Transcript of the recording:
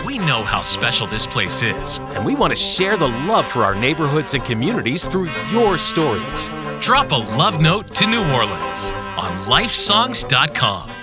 We know how special this place is. And we want to share the love for our neighborhoods and communities through your stories. Drop a love note to New Orleans on lifesongs.com.